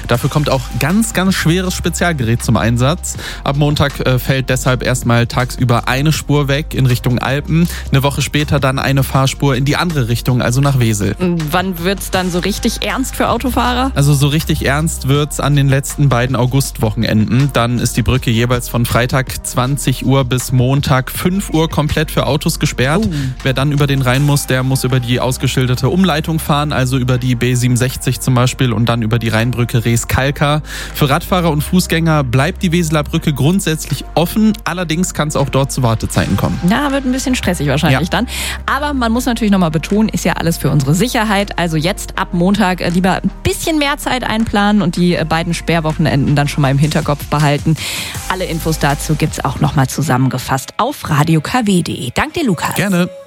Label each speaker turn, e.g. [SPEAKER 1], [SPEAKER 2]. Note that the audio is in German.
[SPEAKER 1] Dafür kommt auch ganz, ganz schweres Spezialgerät zum Einsatz. Ab Montag fällt deshalb erstmal tagsüber eine Spur weg in Richtung Alpen. Eine Woche später dann eine Fahrspur in die andere Richtung, also nach Wesel.
[SPEAKER 2] Wann wird's dann so richtig ernst für Autofahrer?
[SPEAKER 1] Also so richtig ernst wird's an den letzten beiden Augustwochenenden. Dann ist die Brücke jeweils von Freitag 20 Uhr bis Montag 5 Uhr komplett für Autos gesperrt. Wer dann über den Rhein muss, der muss über die ausgeschilderte Umleitung fahren, also über die B67 zum Beispiel und dann über die Rheinbrücke Rees-Kalka. Für Radfahrer und Fußgänger bleibt die Weseler Brücke grundsätzlich offen, allerdings kann es auch dort zu Wartezeiten kommen.
[SPEAKER 2] Na, wird ein bisschen stressig wahrscheinlich dann. Aber man muss natürlich nochmal betonen, ist ja alles für unsere Sicherheit. Also jetzt ab Montag lieber ein bisschen mehr Zeit einplanen und die beiden Sperrwochenenden dann schon mal im Hinterkopf behalten. Alle Infos dazu gibt's auch nochmal zusammengefasst auf radiokw.de. Dank dir, Lukas.
[SPEAKER 1] Gerne.